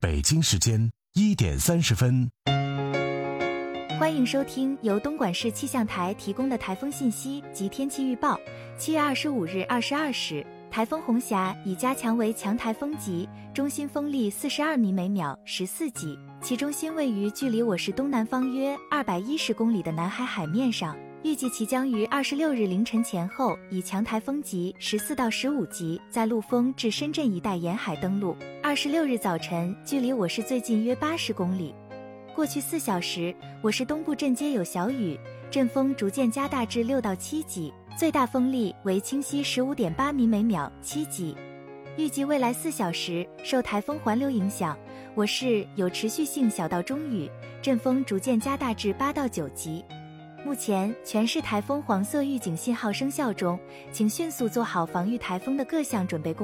北京时间1点30分。 欢迎收听由东莞市气象台提供的台风信息及天气预报。7月25日22时，台风红霞已加强为强台风级，中心风力42米每秒14级，其中心位于距离我市东南方约210公里的南海海面上。预计其将于26日凌晨前后以强台风级14到15级在陆丰至深圳一带沿海登陆。26日早晨距离我市最近约80公里。过去4小时，我市东部镇街有小雨，阵风逐渐加大至6到7级，最大风力为清晰 15.8米每秒7级。预计未来4小时，受台风环流影响，我市有持续性小到中雨，阵风逐渐加大至8到9级。目前全市台风黄色预警信号生效中，请迅速做好防御台风的各项准备工作。